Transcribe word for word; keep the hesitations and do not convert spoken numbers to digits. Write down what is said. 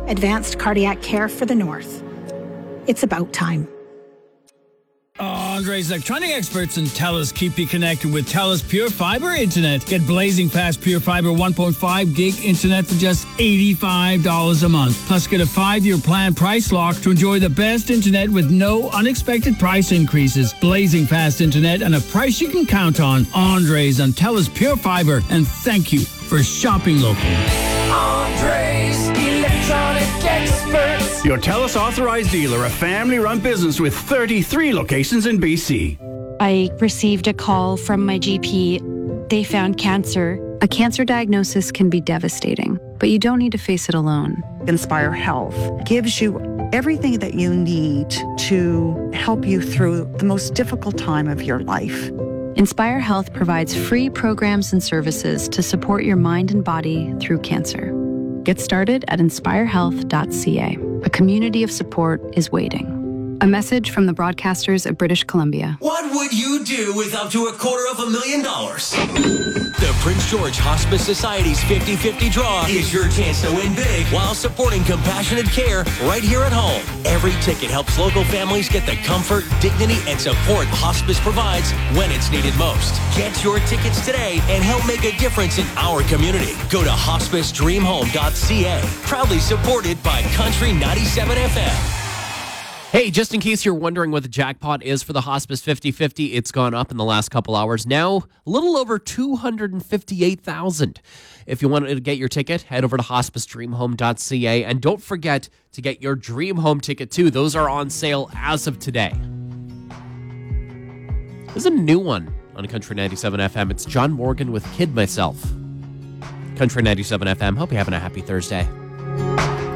advanced cardiac care for the North. It's about time. Andre's electronic experts and TELUS keep you connected with TELUS Pure Fiber Internet. Get blazing fast Pure Fiber one point five gig internet for just eighty-five dollars a month. Plus, get a five-year plan price lock to enjoy the best internet with no unexpected price increases. Blazing fast internet and a price you can count on. Andre's on TELUS Pure Fiber. And thank you for shopping local. Andre's Electronic Experts. Your TELUS authorized dealer, a family-run business with thirty-three locations in B C. I received a call from my G P. They found cancer. A cancer diagnosis can be devastating, but you don't need to face it alone. Inspire Health gives you everything that you need to help you through the most difficult time of your life. Inspire Health provides free programs and services to support your mind and body through cancer. Get started at inspire health dot c a. A community of support is waiting. A message from the broadcasters of British Columbia. What would you do with up to a quarter of a million dollars? The Prince George Hospice Society's fifty-fifty draw is your chance to win big while supporting compassionate care right here at home. Every ticket helps local families get the comfort, dignity, and support hospice provides when it's needed most. Get your tickets today and help make a difference in our community. Go to hospice dream home dot c a. Proudly supported by Country ninety-seven F M. Hey, just in case you're wondering what the jackpot is for the Hospice fifty-fifty, it's gone up in the last couple hours. Now, a little over two hundred fifty-eight thousand. If you want to get your ticket, head over to hospice dream home dot c a. And don't forget to get your Dream Home ticket, too. Those are on sale as of today. There's a new one on Country ninety-seven F M. It's John Morgan with Kid Myself. Country ninety-seven F M. Hope you're having a happy Thursday.